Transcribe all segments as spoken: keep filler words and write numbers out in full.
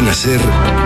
Cadena SER,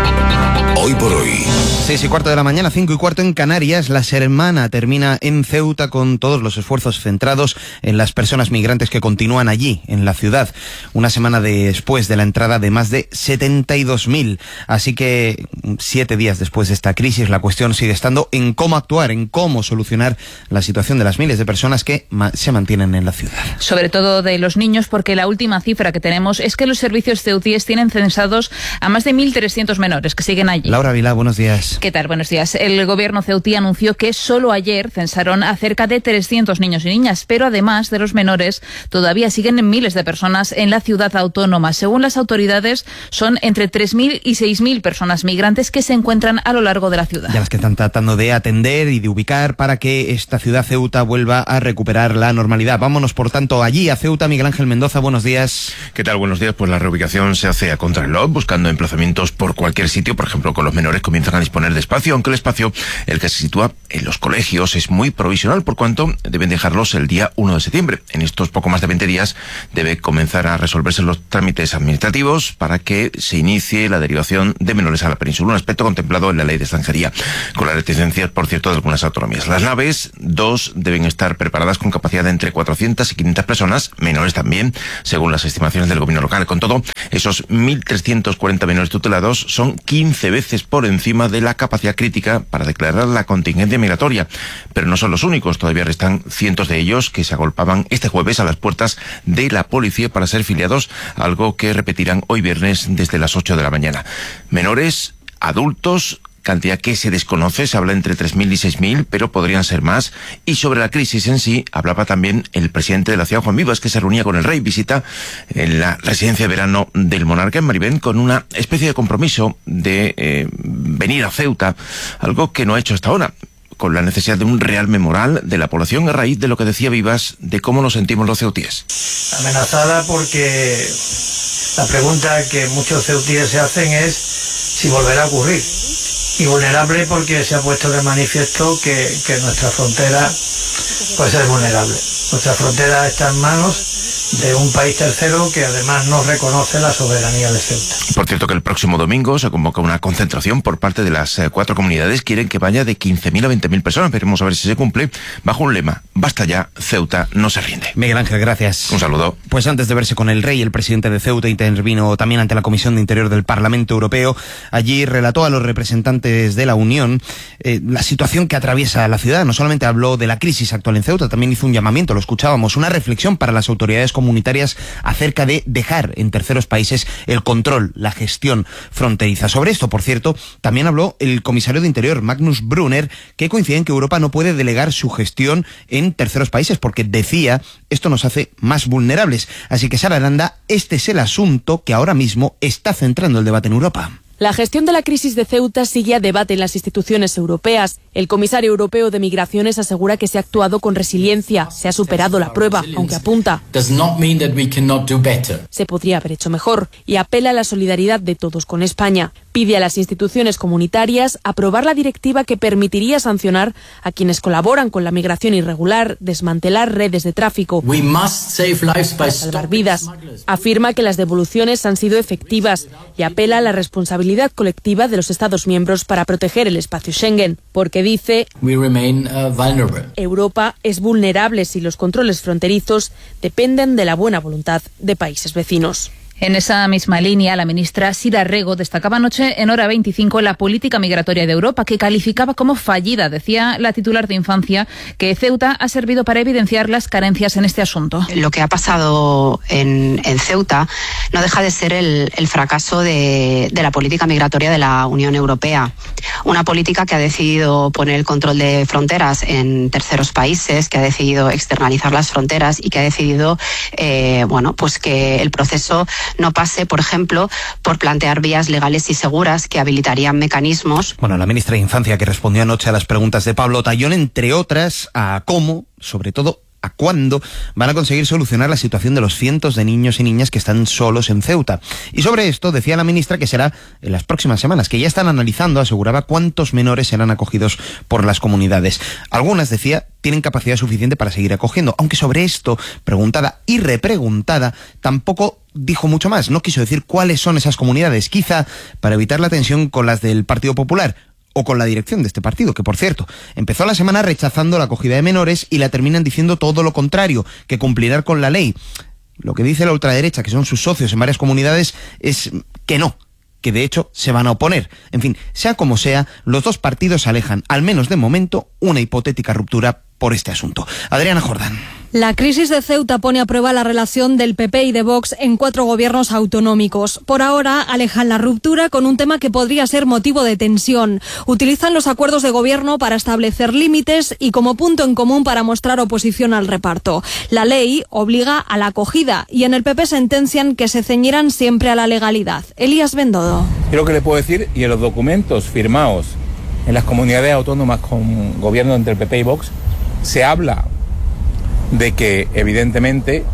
Hoy por Hoy. Seis y cuarto de la mañana, cinco y cuarto en Canarias. La semana termina en Ceuta con todos los esfuerzos centrados en las personas migrantes que continúan allí, en la ciudad. Una semana después de la entrada de más de setenta y dos mil. Así que siete días después de esta crisis, la cuestión sigue estando en cómo actuar, en cómo solucionar la situación de las miles de personas que ma- se mantienen en la ciudad. Sobre todo de los niños, porque la última cifra que tenemos es que los servicios ceutíes tienen censados a más de mil trescientos menores que siguen allí. Laura Vilá, buenos días. ¿Qué tal? Buenos días. El gobierno ceutí anunció que solo ayer censaron a cerca de trescientos niños y niñas, pero además de los menores, todavía siguen miles de personas en la ciudad autónoma. Según las autoridades, son entre tres mil y seis mil personas migrantes que se encuentran a lo largo de la ciudad. Ya las que están tratando de atender y de ubicar para que esta ciudad Ceuta vuelva a recuperar la normalidad. Vámonos, por tanto, allí a Ceuta. Miguel Ángel Mendoza, buenos días. ¿Qué tal? Buenos días. Pues la reubicación se hace a contrarreloj, buscando emplazamientos por cualquier sitio. Por ejemplo, con los menores comienzan a disponer de espacio, aunque el espacio, el que se sitúa en los colegios, es muy provisional, por cuanto deben dejarlos el día uno de septiembre. En estos poco más de veinte días debe comenzar a resolverse los trámites administrativos para que se inicie la derivación de menores a la península, un aspecto contemplado en la ley de extranjería, con las reticencias, por cierto, de algunas autonomías. Las naves, dos, deben estar preparadas con capacidad de entre cuatrocientas y quinientas personas, menores también, según las estimaciones del gobierno local. Con todo, esos mil trescientos cuarenta menores tutelados son quince veces por encima de la capacidad crítica para declarar la contingencia migratoria. Pero no son los únicos, todavía restan cientos de ellos que se agolpaban este jueves a las puertas de la policía para ser filiados, algo que repetirán hoy viernes desde las ocho de la mañana. Menores, adultos, cantidad que se desconoce, se habla entre tres mil y seis mil, pero podrían ser más. Y sobre la crisis en sí, hablaba también el presidente de la ciudad, Juan Vivas, que se reunía con el rey, visita en la residencia de verano del monarca en Maribén, con una especie de compromiso de eh, venir a Ceuta, algo que no ha hecho hasta ahora, con la necesidad de un real memoral de la población a raíz de lo que decía Vivas de cómo nos sentimos los ceutíes. Amenazada porque la pregunta que muchos ceutíes se hacen es si volverá a ocurrir. Y vulnerable porque se ha puesto de manifiesto que, que nuestra frontera pues es vulnerable. Nuestra frontera está en manos de un país tercero que además no reconoce la soberanía de Ceuta. Por cierto, que el próximo domingo se convoca una concentración por parte de las eh, cuatro comunidades. Quieren que vaya de quince mil a veinte mil personas. Veremos a ver si se cumple, bajo un lema: basta ya, Ceuta no se rinde. Miguel Ángel, gracias. Un saludo. Pues antes de verse con el rey, el presidente de Ceuta intervino también ante la Comisión de Interior del Parlamento Europeo. Allí relató a los representantes de la Unión eh, la situación que atraviesa la ciudad. No solamente habló de la crisis actual en Ceuta, también hizo un llamamiento, lo escuchábamos, una reflexión para las autoridades comunitarias acerca de dejar en terceros países el control, la gestión fronteriza. Sobre esto, por cierto, también habló el comisario de Interior, Magnus Brunner, que coincide en que Europa no puede delegar su gestión en terceros países, porque decía, esto nos hace más vulnerables. Así que, Sara Aranda, este es el asunto que ahora mismo está centrando el debate en Europa. La gestión de la crisis de Ceuta sigue a debate en las instituciones europeas. El comisario europeo de Migraciones asegura que se ha actuado con resiliencia, se ha superado la prueba, aunque apunta se podría haber hecho mejor, y apela a la solidaridad de todos con España. Pide a las instituciones comunitarias aprobar la directiva que permitiría sancionar a quienes colaboran con la migración irregular, desmantelar redes de tráfico para salvar vidas. Afirma que las devoluciones han sido efectivas y apela a la responsabilidad colectiva de los Estados miembros para proteger el espacio Schengen, porque dice, Europa es vulnerable si los controles fronterizos dependen de la buena voluntad de países vecinos. En esa misma línea, la ministra Sira Rego destacaba anoche en Hora veinticinco la política migratoria de Europa, que calificaba como fallida. Decía la titular de Infancia que Ceuta ha servido para evidenciar las carencias en este asunto. Lo que ha pasado en, en Ceuta no deja de ser el, el fracaso de, de la política migratoria de la Unión Europea. Una política que ha decidido poner el control de fronteras en terceros países, que ha decidido externalizar las fronteras y que ha decidido eh, bueno, pues que el proceso no pase, por ejemplo, por plantear vías legales y seguras que habilitarían mecanismos. Bueno, la ministra de Infancia, que respondió anoche a las preguntas de Pablo Tallón, entre otras, a cómo, sobre todo, a cuándo van a conseguir solucionar la situación de los cientos de niños y niñas que están solos en Ceuta. Y sobre esto decía la ministra que será en las próximas semanas, que ya están analizando, aseguraba, cuántos menores serán acogidos por las comunidades. Algunas, decía, tienen capacidad suficiente para seguir acogiendo, aunque sobre esto, preguntada y repreguntada, tampoco dijo mucho más. No quiso decir cuáles son esas comunidades, quizá para evitar la tensión con las del Partido Popular o con la dirección de este partido, que por cierto, empezó la semana rechazando la acogida de menores y la terminan diciendo todo lo contrario, que cumplirán con la ley. Lo que dice la ultraderecha, que son sus socios en varias comunidades, es que no, que de hecho se van a oponer. En fin, sea como sea, los dos partidos alejan, al menos de momento, una hipotética ruptura por este asunto. Adriana Jordán. La crisis de Ceuta pone a prueba la relación del P P y de Vox en cuatro gobiernos autonómicos. Por ahora alejan la ruptura con un tema que podría ser motivo de tensión. Utilizan los acuerdos de gobierno para establecer límites y como punto en común para mostrar oposición al reparto. La ley obliga a la acogida y en el P P sentencian que se ceñirán siempre a la legalidad. Elías Bendodo. Yo lo que le puedo decir, y en los documentos firmados en las comunidades autónomas con gobierno entre el P P y Vox, se habla de que evidentemente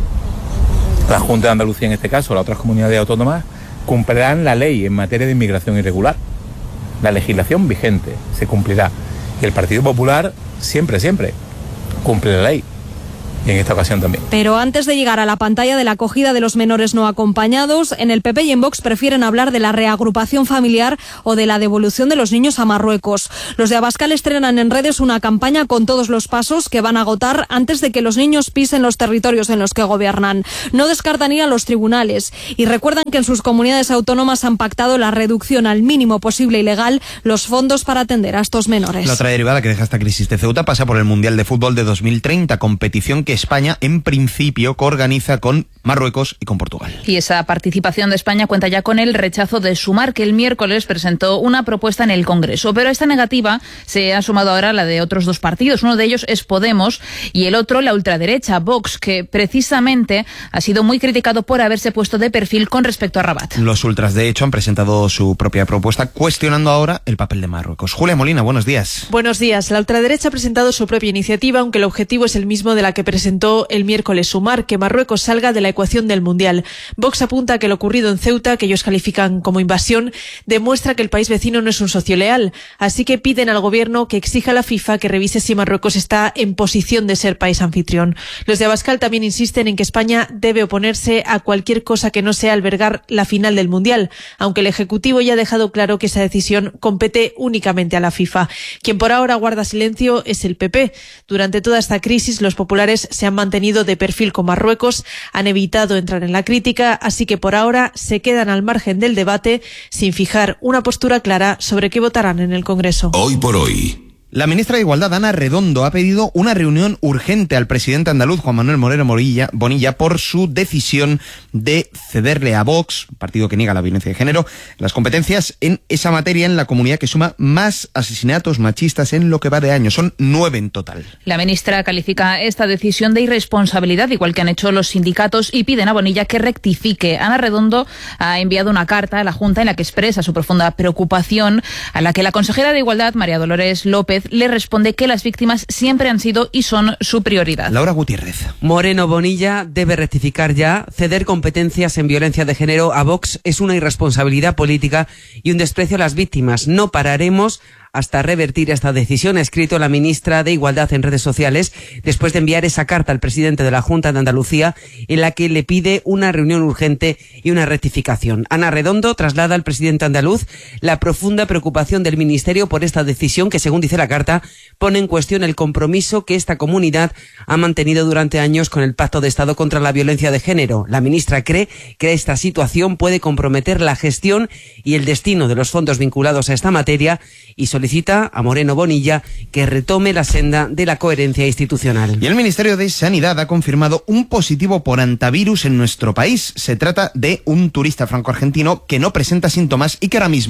la Junta de Andalucía, en este caso, las otras comunidades autónomas, cumplirán la ley en materia de inmigración irregular. La legislación vigente se cumplirá. Y el Partido Popular siempre, siempre cumple la ley. Y en esta ocasión también. Pero antes de llegar a la pantalla de la acogida de los menores no acompañados, en el P P y en Vox prefieren hablar de la reagrupación familiar o de la devolución de los niños a Marruecos. Los de Abascal estrenan en redes una campaña con todos los pasos que van a agotar antes de que los niños pisen los territorios en los que gobiernan. No descartan ir a los tribunales y recuerdan que en sus comunidades autónomas han pactado la reducción al mínimo posible y legal los fondos para atender a estos menores. La otra derivada que deja esta crisis de Ceuta pasa por el Mundial de Fútbol de dos mil treinta, competición que España, en principio, coorganiza con Marruecos y con Portugal. Y esa participación de España cuenta ya con el rechazo de Sumar, que el miércoles presentó una propuesta en el Congreso. Pero a esta negativa se ha sumado ahora la de otros dos partidos. Uno de ellos es Podemos y el otro la ultraderecha, Vox, que precisamente ha sido muy criticado por haberse puesto de perfil con respecto a Rabat. Los ultras, de hecho, han presentado su propia propuesta, cuestionando ahora el papel de Marruecos. Julia Molina, buenos días. Buenos días. La ultraderecha ha presentado su propia iniciativa, aunque el objetivo es el mismo de la que presentó el miércoles Sumar, que Marruecos salga de la ecuación del Mundial. Vox apunta que lo ocurrido en Ceuta, que ellos califican como invasión, demuestra que el país vecino no es un socio leal. Así que piden al gobierno que exija a la FIFA que revise si Marruecos está en posición de ser país anfitrión. Los de Abascal también insisten en que España debe oponerse a cualquier cosa que no sea albergar la final del Mundial, aunque el Ejecutivo ya ha dejado claro que esa decisión compete únicamente a la FIFA. Quien por ahora guarda silencio es el P P. Durante toda esta crisis, los populares se han mantenido de perfil con Marruecos, han evitado entrar en la crítica, así que por ahora se quedan al margen del debate sin fijar una postura clara sobre qué votarán en el Congreso. Hoy por hoy. La ministra de Igualdad, Ana Redondo, ha pedido una reunión urgente al presidente andaluz, Juan Manuel Moreno Morilla, Bonilla, por su decisión de cederle a Vox, partido que niega la violencia de género, las competencias en esa materia en la comunidad que suma más asesinatos machistas en lo que va de año. Son nueve en total. La ministra califica esta decisión de irresponsabilidad, igual que han hecho los sindicatos, y piden a Bonilla que rectifique. Ana Redondo ha enviado una carta a la Junta en la que expresa su profunda preocupación, a la que la consejera de Igualdad, María Dolores López, le responde que las víctimas siempre han sido y son su prioridad. Laura Gutiérrez. Moreno Bonilla debe rectificar ya. Ceder competencias en violencia de género a Vox es una irresponsabilidad política y un desprecio a las víctimas. No pararemos hasta revertir esta decisión, ha escrito la ministra de Igualdad en redes sociales, después de enviar esa carta al presidente de la Junta de Andalucía, en la que le pide una reunión urgente y una rectificación. Ana Redondo traslada al presidente andaluz la profunda preocupación del Ministerio por esta decisión que, según dice la carta, pone en cuestión el compromiso que esta comunidad ha mantenido durante años con el Pacto de Estado contra la Violencia de Género. La ministra cree que esta situación puede comprometer la gestión y el destino de los fondos vinculados a esta materia y solicita a Moreno Bonilla que retome la senda de la coherencia institucional. Y el Ministerio de Sanidad ha confirmado un positivo por hantavirus en nuestro país. Se trata de un turista franco-argentino que no presenta síntomas y que ahora mismo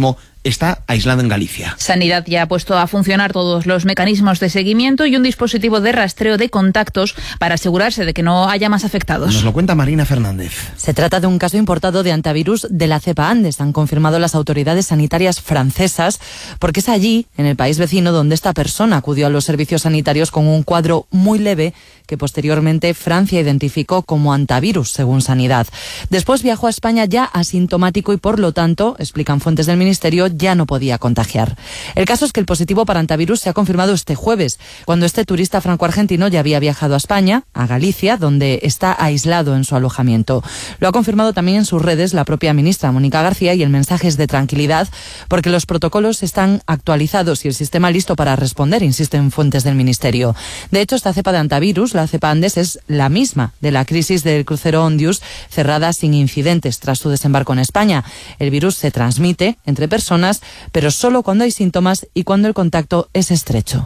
está aislado en Galicia. Sanidad ya ha puesto a funcionar todos los mecanismos de seguimiento y un dispositivo de rastreo de contactos para asegurarse de que no haya más afectados. Nos lo cuenta Marina Fernández. Se trata de un caso importado de antivirus de la cepa Andes, han confirmado las autoridades sanitarias francesas, porque es allí, en el país vecino, donde esta persona acudió a los servicios sanitarios con un cuadro muy leve que posteriormente Francia identificó como antivirus, según Sanidad. Después viajó a España ya asintomático y, por lo tanto, explican fuentes del Ministerio, ya no podía contagiar. El caso es que el positivo para antivirus se ha confirmado este jueves, cuando este turista franco-argentino ya había viajado a España, a Galicia, donde está aislado en su alojamiento. Lo ha confirmado también en sus redes la propia ministra Mónica García, y el mensaje es de tranquilidad, porque los protocolos están actualizados y el sistema listo para responder, insisten fuentes del Ministerio. De hecho, esta cepa de antivirus, la cepa Andes, es la misma de la crisis del crucero Ondius, cerrada sin incidentes tras su desembarco en España. El virus se transmite entre personas, pero solo cuando hay síntomas y cuando el contacto es estrecho.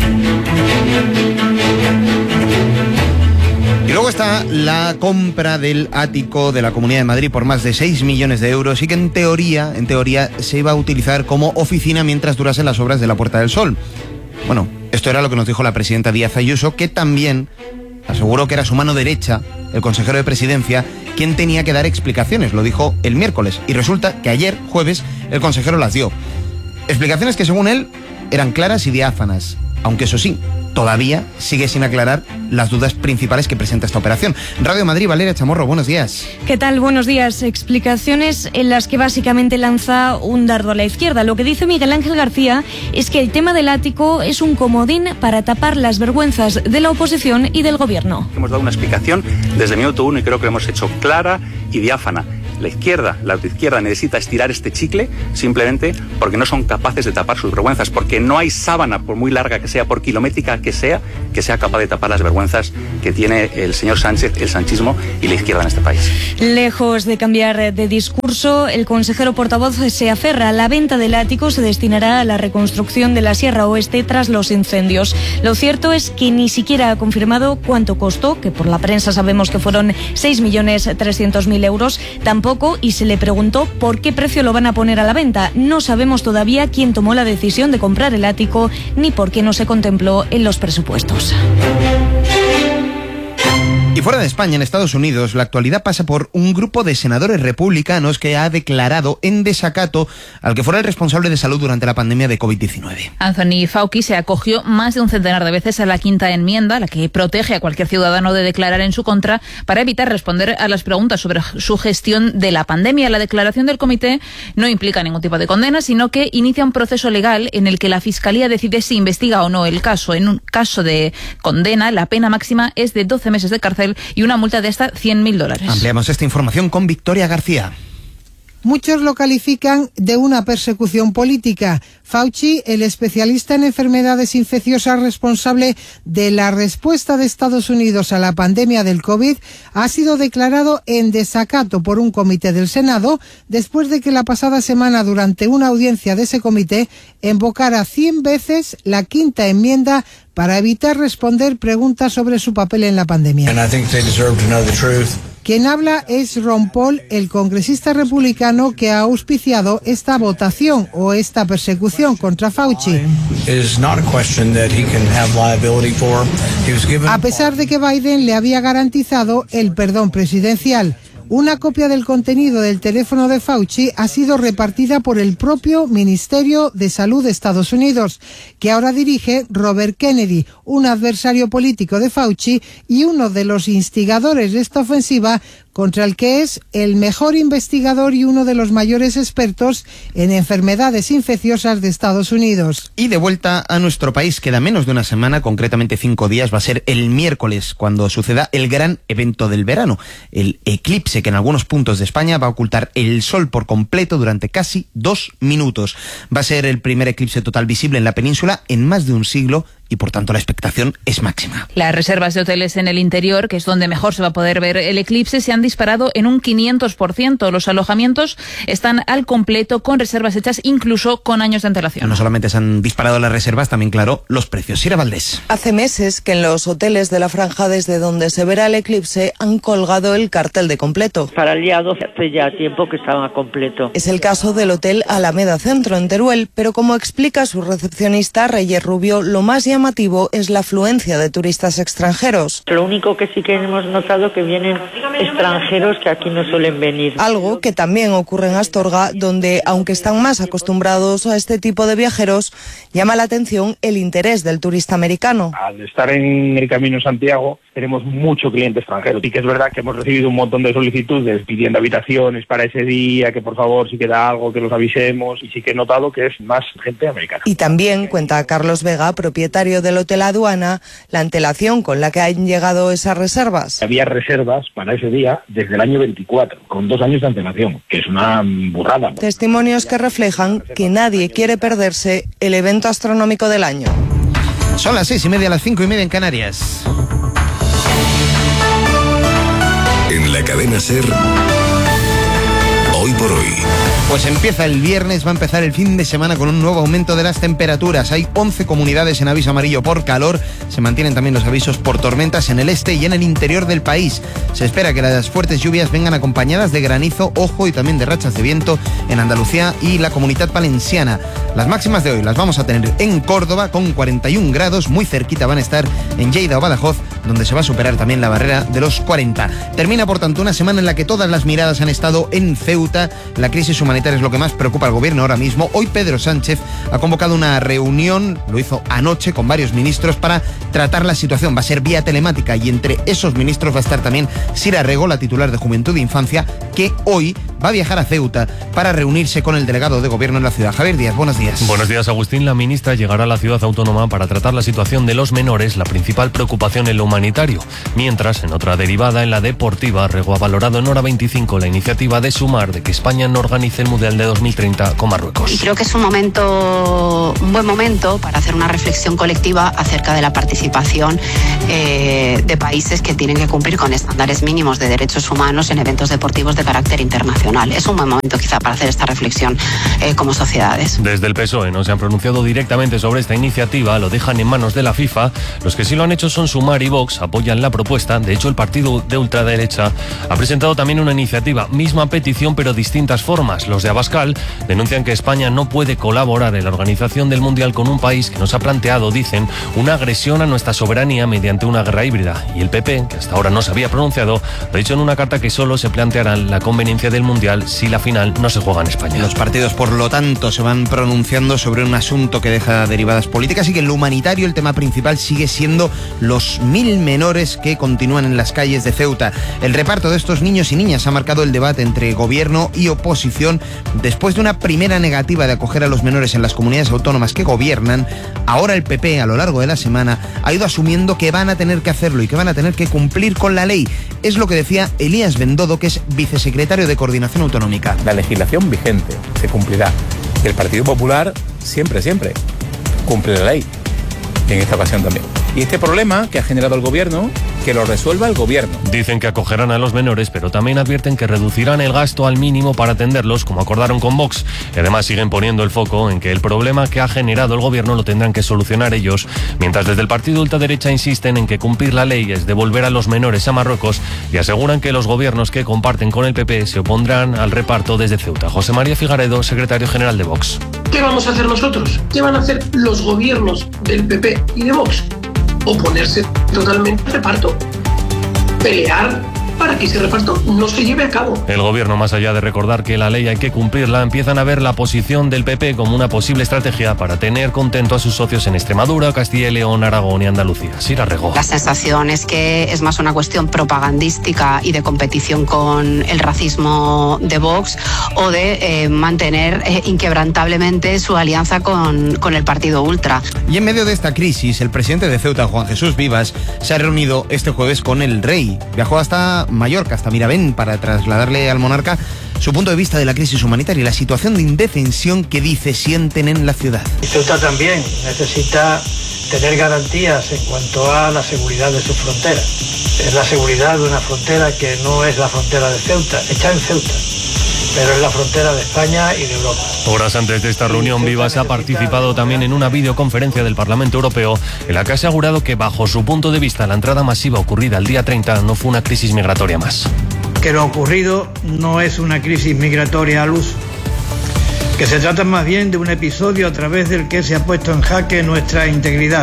Y luego está la compra del ático de la Comunidad de Madrid por más de seis millones de euros y que en teoría, en teoría se iba a utilizar como oficina mientras durasen las obras de la Puerta del Sol. Bueno, esto era lo que nos dijo la presidenta Díaz Ayuso, que también aseguró que era su mano derecha, el consejero de Presidencia, quien tenía que dar explicaciones. Lo dijo el miércoles y resulta que ayer, jueves, el consejero las dio. Explicaciones que, según él, eran claras y diáfanas, aunque eso sí, todavía sigue sin aclarar las dudas principales que presenta esta operación. Radio Madrid, Valeria Chamorro, buenos días. ¿Qué tal? Buenos días. Explicaciones en las que básicamente lanza un dardo a la izquierda. Lo que dice Miguel Ángel García es que el tema del ático es un comodín para tapar las vergüenzas de la oposición y del gobierno. Hemos dado una explicación desde el minuto uno y creo que lo hemos hecho clara y diáfana. La izquierda, la autoizquierda necesita estirar este chicle simplemente porque no son capaces de tapar sus vergüenzas, porque no hay sábana, por muy larga que sea, por kilométrica que sea, que sea capaz de tapar las vergüenzas que tiene el señor Sánchez, el sanchismo y la izquierda en este país. Lejos de cambiar de discurso, el consejero portavoz se aferra. La venta del ático se destinará a la reconstrucción de la Sierra Oeste tras los incendios. Lo cierto es que ni siquiera ha confirmado cuánto costó, que por la prensa sabemos que fueron seis millones trescientos mil euros. Tampoco y se le preguntó por qué precio lo van a poner a la venta. No sabemos todavía quién tomó la decisión de comprar el ático ni por qué no se contempló en los presupuestos. Y fuera de España, en Estados Unidos, la actualidad pasa por un grupo de senadores republicanos que ha declarado en desacato al que fuera el responsable de salud durante la pandemia de COVID diecinueve. Anthony Fauci se acogió más de un centenar de veces a la quinta enmienda, la que protege a cualquier ciudadano de declarar en su contra para evitar responder a las preguntas sobre su gestión de la pandemia. La declaración del comité no implica ningún tipo de condena, sino que inicia un proceso legal en el que la Fiscalía decide si investiga o no el caso. En un caso de condena, la pena máxima es de doce meses de cárcel y una multa de hasta cien mil dólares. Ampliamos esta información con Victoria García. Muchos lo califican de una persecución política. Fauci, el especialista en enfermedades infecciosas responsable de la respuesta de Estados Unidos a la pandemia del COVID, ha sido declarado en desacato por un comité del Senado después de que la pasada semana, durante una audiencia de ese comité, invocara cien veces la quinta enmienda para evitar responder preguntas sobre su papel en la pandemia. Quien habla es Ron Paul, el congresista republicano que ha auspiciado esta votación o esta persecución contra Fauci. A pesar de que Biden le había garantizado el perdón presidencial. Una copia del contenido del teléfono de Fauci ha sido repartida por el propio Ministerio de Salud de Estados Unidos, que ahora dirige Robert Kennedy, un adversario político de Fauci y uno de los instigadores de esta ofensiva contra el que es el mejor investigador y uno de los mayores expertos en enfermedades infecciosas de Estados Unidos. Y de vuelta a nuestro país, queda menos de una semana, concretamente cinco días, va a ser el miércoles cuando suceda el gran evento del verano, el eclipse que en algunos puntos de España va a ocultar el sol por completo durante casi dos minutos. Va a ser el primer eclipse total visible en la península en más de un siglo y por tanto la expectación es máxima. Las reservas de hoteles en el interior, que es donde mejor se va a poder ver el eclipse, se han disparado en un quinientos por ciento. Los alojamientos están al completo con reservas hechas incluso con años de antelación. No solamente se han disparado las reservas, también, claro, los precios. Sira Valdés. Hace meses que en los hoteles de la franja desde donde se verá el eclipse han colgado el cartel de completo. Para el día doce hace ya tiempo que estaba completo. Es el caso del Hotel Alameda Centro en Teruel, pero como explica su recepcionista Reyes Rubio, lo más llamativo es la afluencia de turistas extranjeros. Lo único que sí que hemos notado que vienen extranjeros que aquí no suelen venir. Algo que también ocurre en Astorga, donde, aunque están más acostumbrados a este tipo de viajeros, llama la atención el interés del turista americano. Al estar en el Camino Santiago tenemos mucho cliente extranjero y que es verdad que hemos recibido un montón de solicitudes pidiendo habitaciones para ese día, que por favor si queda algo que los avisemos, y sí que he notado que es más gente americana. Y también, cuenta Carlos Vega, propietario del Hotel Aduana, la antelación con la que han llegado esas reservas. Había reservas para ese día desde el año veinticuatro, con dos años de antelación, que es una burrada. Testimonios que reflejan que nadie quiere perderse el evento astronómico del año. Son las seis y media, las cinco y media en Canarias. En la cadena SER, Hoy por Hoy. Pues empieza el viernes, va a empezar el fin de semana con un nuevo aumento de las temperaturas. Hay once comunidades en aviso amarillo por calor. Se mantienen también los avisos por tormentas en el este y en el interior del país. Se espera que las fuertes lluvias vengan acompañadas de granizo, ojo, y también de rachas de viento en Andalucía y la Comunidad Valenciana. Las máximas de hoy las vamos a tener en Córdoba con cuarenta y un grados, muy cerquita van a estar en Lleida o Badajoz, donde se va a superar también la barrera de los cuarenta. Termina, por tanto, una semana en la que todas las miradas han estado en Ceuta. La crisis humanitaria es lo que más preocupa al gobierno ahora mismo. Hoy Pedro Sánchez ha convocado una reunión, lo hizo anoche, con varios ministros para tratar la situación. Va a ser vía telemática y entre esos ministros va a estar también Sira Rego, la titular de Juventud e Infancia, que hoy va a viajar a Ceuta para reunirse con el delegado de gobierno en la ciudad. Javier Díaz, buenos días. Buenos días, Agustín. La ministra llegará a la ciudad autónoma para tratar la situación de los menores, la principal preocupación en lo humanitario. Mientras, en otra derivada, en la deportiva, Rego ha valorado en Hora veinticinco la iniciativa de Sumar de que España no organice el Mundial de dos mil treinta con Marruecos. Y creo que es un momento, un buen momento para hacer una reflexión colectiva acerca de la participación eh, de países que tienen que cumplir con estándares mínimos de derechos humanos en eventos deportivos de carácter internacional. Es un buen momento quizá para hacer esta reflexión eh, como sociedades. Desde el P S O E no se han pronunciado directamente sobre esta iniciativa, lo dejan en manos de la FIFA. Los que sí lo han hecho son Sumar y Vox, apoyan la propuesta. De hecho, el partido de ultraderecha ha presentado también una iniciativa, misma petición pero distintas formas. Los de Abascal denuncian que España no puede colaborar en la organización del Mundial con un país que nos ha planteado, dicen, una agresión a nuestra soberanía mediante una guerra híbrida. Y el P P, que hasta ahora no se había pronunciado, ha dicho en una carta que solo se planteará la conveniencia del Mundial si la final no se juega en España. Los partidos, por lo tanto, se van pronunciando sobre un asunto que deja derivadas políticas y que en lo humanitario el tema principal sigue siendo los mil menores que continúan en las calles de Ceuta. El reparto de estos niños y niñas ha marcado el debate entre gobierno y oposición. Después de una primera negativa de acoger a los menores en las comunidades autónomas que gobiernan, ahora el P P, a lo largo de la semana, ha ido asumiendo que van a tener que hacerlo y que van a tener que cumplir con la ley. Es lo que decía Elías Bendodo, que es vicesecretario de Coordinación Autonómica. La legislación vigente se cumplirá. El Partido Popular siempre, siempre cumple la ley. Y en esta ocasión también. Y este problema que ha generado el gobierno, que lo resuelva el gobierno. Dicen que acogerán a los menores, pero también advierten que reducirán el gasto al mínimo para atenderlos, como acordaron con Vox. Y además siguen poniendo el foco en que el problema que ha generado el gobierno lo tendrán que solucionar ellos, mientras desde el partido ultraderecha insisten en que cumplir la ley es devolver a los menores a Marruecos y aseguran que los gobiernos que comparten con el P P se opondrán al reparto desde Ceuta. José María Figaredo, secretario general de Vox. ¿Qué vamos a hacer nosotros? ¿Qué van a hacer los gobiernos del P P y de Vox? Oponerse totalmente al reparto, pelear para que ese reparto no se lleve a cabo. El gobierno, más allá de recordar que la ley hay que cumplirla, empiezan a ver la posición del P P como una posible estrategia para tener contento a sus socios en Extremadura, Castilla y León, Aragón y Andalucía. Sira Rego. La sensación es que es más una cuestión propagandística y de competición con el racismo de Vox o de eh, mantener eh, inquebrantablemente su alianza con, con el partido ultra. Y en medio de esta crisis, el presidente de Ceuta, Juan Jesús Vivas, se ha reunido este jueves con el rey. Viajó hasta Mallorca, hasta Miravent, para trasladarle al monarca su punto de vista de la crisis humanitaria y la situación de indefensión que dice sienten en la ciudad. Ceuta también necesita tener garantías en cuanto a la seguridad de sus fronteras. Es la seguridad de una frontera que no es la frontera de Ceuta, está en Ceuta, pero es la frontera de España y de Europa. Horas antes de esta reunión, Vivas ha participado también en una videoconferencia del Parlamento Europeo en la que ha asegurado que, bajo su punto de vista, la entrada masiva ocurrida el día treinta no fue una crisis migratoria más. Que lo ocurrido no es una crisis migratoria al uso, que se trata más bien de un episodio a través del que se ha puesto en jaque nuestra integridad,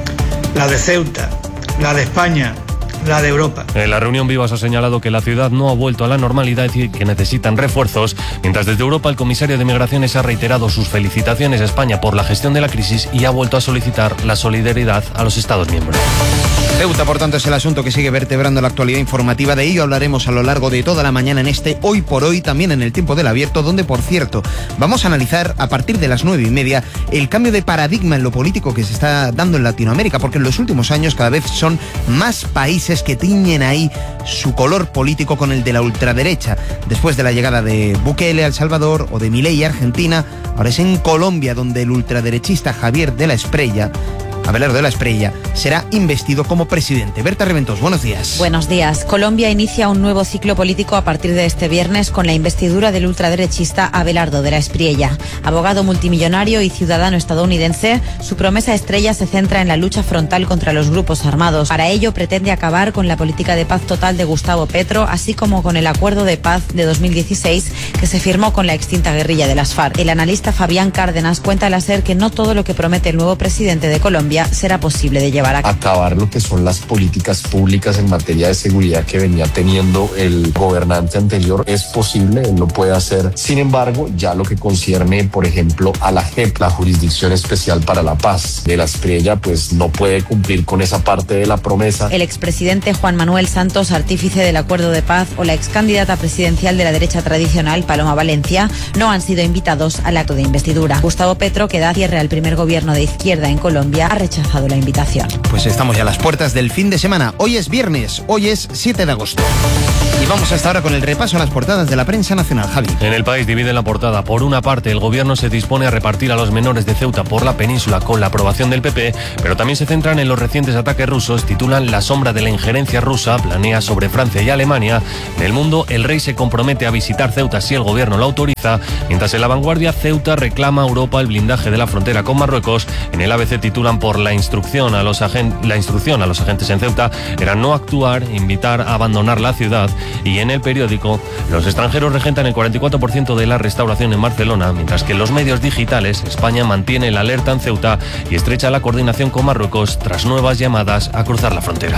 la de Ceuta, la de España, la de Europa. En la reunión, Vivas ha señalado que la ciudad no ha vuelto a la normalidad y que necesitan refuerzos, mientras desde Europa el comisario de Migraciones ha reiterado sus felicitaciones a España por la gestión de la crisis y ha vuelto a solicitar la solidaridad a los Estados miembros. Ceuta, por tanto, es el asunto que sigue vertebrando la actualidad informativa. De ello hablaremos a lo largo de toda la mañana en este Hoy por Hoy, también en el Tiempo del Abierto, donde, por cierto, vamos a analizar a partir de las nueve y media el cambio de paradigma en lo político que se está dando en Latinoamérica, porque en los últimos años cada vez son más países que tiñen ahí su color político con el de la ultraderecha. Después de la llegada de Bukele a El Salvador o de Milei a Argentina, ahora es en Colombia donde el ultraderechista Javier de la Espriella Abelardo de la Espriella será investido como presidente. Berta Reventos, buenos días. Buenos días. Colombia inicia un nuevo ciclo político a partir de este viernes con la investidura del ultraderechista Abelardo de la Espriella. Abogado multimillonario y ciudadano estadounidense, su promesa estrella se centra en la lucha frontal contra los grupos armados. Para ello pretende acabar con la política de paz total de Gustavo Petro, así como con el acuerdo de paz de dos mil dieciséis que se firmó con la extinta guerrilla de las FARC. El analista Fabián Cárdenas cuenta al SER que no todo lo que promete el nuevo presidente de Colombia será posible de llevar a cabo. Acabar lo que son las políticas públicas en materia de seguridad que venía teniendo el gobernante anterior es posible, él lo puede hacer. Sin embargo, ya lo que concierne, por ejemplo, a la J E P, la Jurisdicción Especial para la Paz de la Espriella, pues no puede cumplir con esa parte de la promesa. El expresidente Juan Manuel Santos, artífice del acuerdo de paz, o la excandidata presidencial de la derecha tradicional, Paloma Valencia, no han sido invitados al acto de investidura. Gustavo Petro, que da cierre al primer gobierno de izquierda en Colombia, ha rechazado la invitación. Pues estamos ya a las puertas del fin de semana. Hoy es viernes, hoy es siete de agosto. Y vamos hasta ahora con el repaso a las portadas de la prensa nacional. Javi. En El País divide la portada. Por una parte, el gobierno se dispone a repartir a los menores de Ceuta por la península con la aprobación del P P, pero también se centran en los recientes ataques rusos. Titulan La sombra de la injerencia rusa planea sobre Francia y Alemania. En El Mundo, el rey se compromete a visitar Ceuta si el gobierno lo autoriza, mientras en La Vanguardia, Ceuta reclama a Europa el blindaje de la frontera con Marruecos. En el A B C titulan por la instrucción a los agen- la instrucción a los agentes en Ceuta era no actuar, invitar a abandonar la ciudad. Y en El Periódico, los extranjeros regentan el cuarenta y cuatro por ciento de la restauración en Barcelona, mientras que en los medios digitales España mantiene la alerta en Ceuta y estrecha la coordinación con Marruecos tras nuevas llamadas a cruzar la frontera.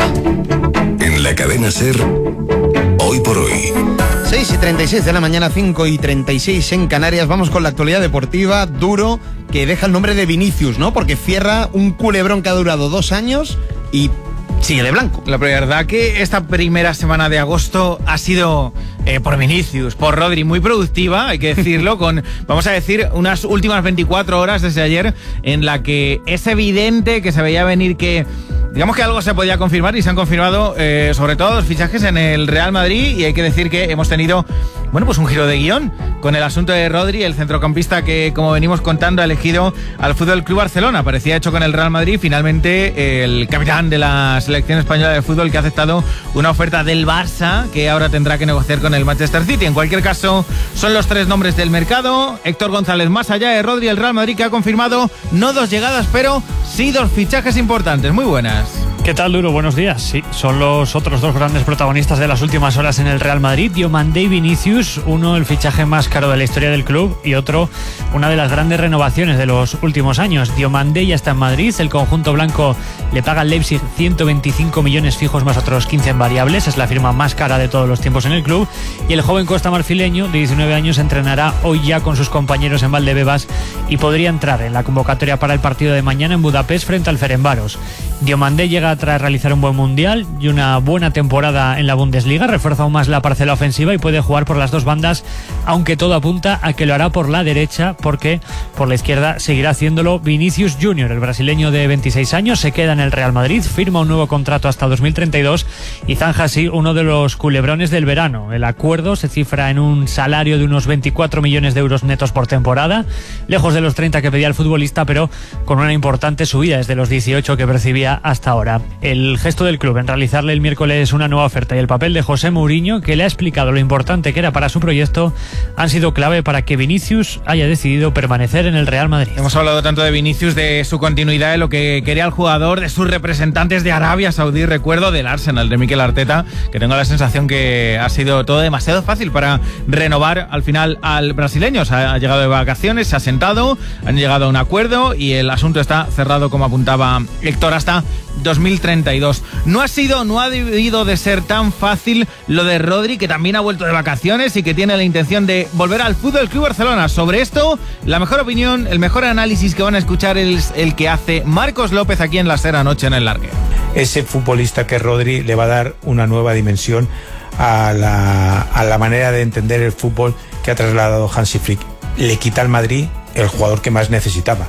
En la cadena SER, Hoy por Hoy. seis y treinta y seis de la mañana, cinco y treinta y seis en Canarias. Vamos con la actualidad deportiva. Duro, que deja el nombre de Vinicius, ¿no? Porque cierra un culebrón que ha durado dos años y sigue de blanco. La verdad que esta primera semana de agosto ha sido eh, por Vinicius, por Rodri, muy productiva, hay que decirlo, con, vamos a decir, unas últimas veinticuatro horas desde ayer en la que es evidente que se veía venir que, digamos que algo se podía confirmar y se han confirmado eh, sobre todo los fichajes en el Real Madrid, y hay que decir que hemos tenido, bueno, pues un giro de guión con el asunto de Rodri, el centrocampista que, como venimos contando, ha elegido al F C Barcelona. Parecía hecho con el Real Madrid, finalmente el capitán de la selección española de fútbol que ha aceptado una oferta del Barça que ahora tendrá que negociar con el Manchester City. En cualquier caso, son los tres nombres del mercado. Héctor González, más allá de Rodri, el Real Madrid que ha confirmado no dos llegadas, pero sí dos fichajes importantes. Muy buenas. ¿Qué tal, Duro? Buenos días. Sí, son los otros dos grandes protagonistas de las últimas horas en el Real Madrid. Diomandé y Vinicius, uno el fichaje más caro de la historia del club y otro una de las grandes renovaciones de los últimos años. Diomandé ya está en Madrid, el conjunto blanco le paga al Leipzig ciento veinticinco millones fijos más otros quince en variables, es la firma más cara de todos los tiempos en el club, y el joven costamarfileño de diecinueve años entrenará hoy ya con sus compañeros en Valdebebas y podría entrar en la convocatoria para el partido de mañana en Budapest frente al Ferencváros. Diomandé llega llega tras realizar un buen mundial y una buena temporada en la Bundesliga, refuerza aún más la parcela ofensiva y puede jugar por las dos bandas, aunque todo apunta a que lo hará por la derecha, porque por la izquierda seguirá haciéndolo Vinicius Junior. El brasileño de veintiséis años se queda en el Real Madrid, firma un nuevo contrato hasta dos mil treinta y dos y zanja así uno de los culebrones del verano. El acuerdo se cifra en un salario de unos veinticuatro millones de euros netos por temporada, lejos de los treinta que pedía el futbolista, pero con una importante subida desde los dieciocho que percibía hasta ahora. El gesto del club en realizarle el miércoles una nueva oferta y el papel de José Mourinho, que le ha explicado lo importante que era para su proyecto, han sido clave para que Vinicius haya decidido permanecer en el Real Madrid. Hemos hablado tanto de Vinicius, de su continuidad, de lo que quería el jugador, de sus representantes de Arabia Saudí, recuerdo del Arsenal, de Mikel Arteta, que tengo la sensación que ha sido todo demasiado fácil para renovar al final al brasileño. Se ha llegado de vacaciones, se ha sentado, han llegado a un acuerdo y el asunto está cerrado, como apuntaba Héctor, hasta dos mil treinta y dos. No ha sido, no ha debido de ser tan fácil lo de Rodri, que también ha vuelto de vacaciones y que tiene la intención de volver al Fútbol Club Barcelona. Sobre esto, la mejor opinión, el mejor análisis que van a escuchar es el que hace Marcos López aquí en La Sera Noche en el Largue. Ese futbolista que Rodri le va a dar una nueva dimensión a la, a la manera de entender el fútbol que ha trasladado Hansi Flick. Le quita al Madrid el jugador que más necesitaba.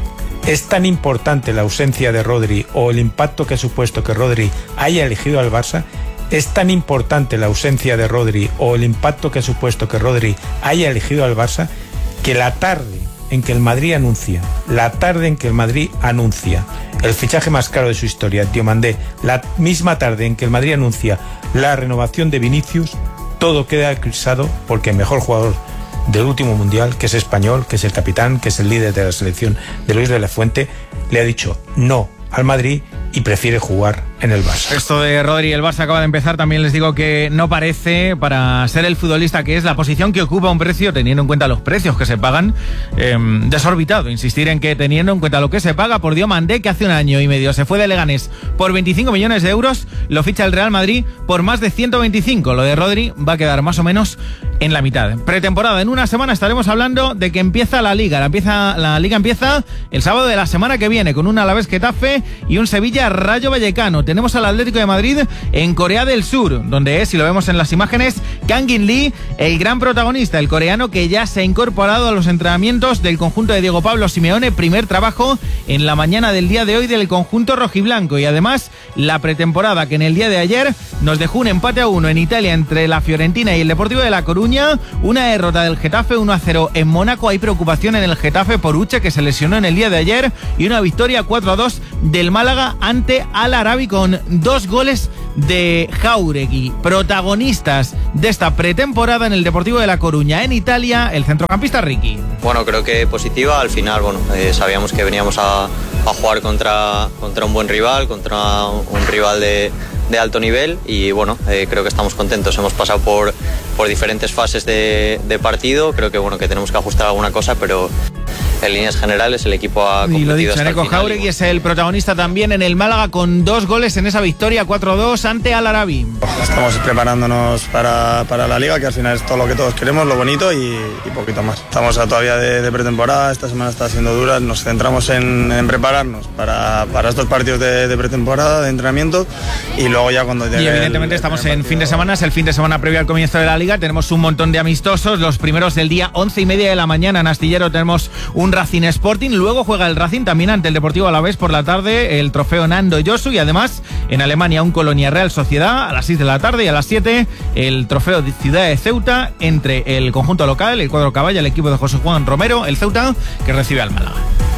Es tan importante la ausencia de Rodri o el impacto que ha supuesto que Rodri haya elegido al Barça, es tan importante la ausencia de Rodri o el impacto que ha supuesto que Rodri haya elegido al Barça, que la tarde en que el Madrid anuncia, la tarde en que el Madrid anuncia el fichaje más caro de su historia, Diomandé, la misma tarde en que el Madrid anuncia la renovación de Vinicius, todo queda eclipsado porque el mejor jugador del último mundial, que es español, que es el capitán, que es el líder de la selección de Luis de la Fuente, le ha dicho no al Madrid y prefiere jugar en el Barça. Esto de Rodri y el Barça acaba de empezar. También les digo que no parece, para ser el futbolista que es, la posición que ocupa un precio, teniendo en cuenta los precios que se pagan, eh, desorbitado. Insistir en que teniendo en cuenta lo que se paga por Diomandé, que hace un año y medio se fue de Leganés por veinticinco millones de euros, lo ficha el Real Madrid por más de ciento veinticinco. Lo de Rodri va a quedar más o menos en la mitad. Pretemporada. En una semana estaremos hablando de que empieza la Liga. La, empieza, la Liga empieza el sábado de la semana que viene con un Alavés Getafe y un Sevilla Rayo Vallecano. Tenemos al Atlético de Madrid en Corea del Sur, donde es, si lo vemos en las imágenes, Kang-in Lee, el gran protagonista, el coreano que ya se ha incorporado a los entrenamientos del conjunto de Diego Pablo Simeone, primer trabajo en la mañana del día de hoy del conjunto rojiblanco, y además la pretemporada que en el día de ayer nos dejó un empate a uno en Italia entre la Fiorentina y el Deportivo de La Coruña, una derrota del Getafe uno a cero en Mónaco. Hay preocupación en el Getafe por Uche, que se lesionó en el día de ayer, y una victoria cuatro a dos del Málaga ante Al Arabi con dos goles de Jauregui. Protagonistas de esta pretemporada en el Deportivo de La Coruña en Italia, el centrocampista Ricky. Bueno, creo que positiva. Al final, bueno, eh, sabíamos que veníamos a, a jugar contra, contra un buen rival, contra un rival de, de alto nivel, y bueno, eh, creo que estamos contentos. Hemos pasado por, por diferentes fases de, de partido. Creo que bueno, que tenemos que ajustar alguna cosa, pero en líneas generales el equipo ha competido. Y lo dicho, hasta Neko Jauregui es el protagonista también en el Málaga con dos goles en esa victoria cuatro a dos ante Al Arabi. Estamos preparándonos para, para la Liga, que al final es todo lo que todos queremos, lo bonito y, y poquito más. Estamos todavía de, de pretemporada, esta semana está siendo dura, nos centramos en, en prepararnos para, para estos partidos de, de pretemporada, de entrenamiento, y luego ya cuando llegue. Y evidentemente el, estamos el en fin de semana, es el fin de semana previo al comienzo de la Liga, tenemos un montón de amistosos, los primeros del día once y media de la mañana en Astillero tenemos un Racing Sporting, luego juega el Racing también ante el Deportivo Alavés por la tarde, el trofeo Nando Yosu, y además en Alemania un Colonia Real Sociedad a las seis de la tarde, y a las siete el trofeo de Ciudad de Ceuta entre el conjunto local, el cuadro Caballa, el equipo de José Juan Romero, el Ceuta, que recibe al Málaga.